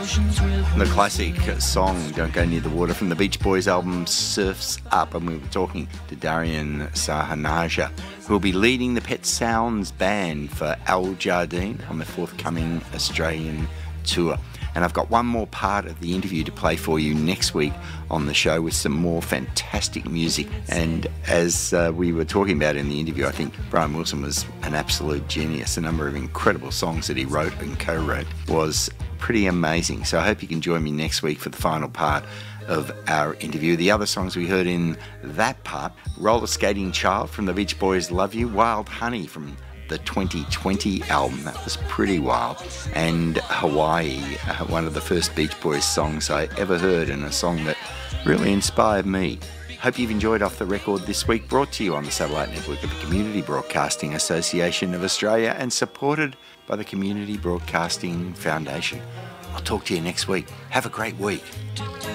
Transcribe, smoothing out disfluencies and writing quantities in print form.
The classic song Don't Go Near the Water from the Beach Boys album Surf's Up, and we were talking to Darian Sahanaja, who will be leading the Pet Sounds band for Al Jardine on the forthcoming Australian tour. And I've got one more part of the interview to play for you next week on the show with some more fantastic music. And as we were talking about in the interview, I think Brian Wilson was an absolute genius. A number of incredible songs that he wrote and co-wrote was pretty amazing. So I hope you can join me next week for the final part of our interview. The other songs we heard in that part: Roller Skating Child from the Beach Boys' Love You, Wild Honey from the 2020 album, that was pretty wild, and Hawaii, one of the first Beach Boys songs I ever heard, and a song that really inspired me. Hope you've enjoyed Off the Record this week, brought to you on the satellite network of the Community Broadcasting Association of Australia and supported by the Community Broadcasting Foundation. I'll talk to you next week. Have a great week.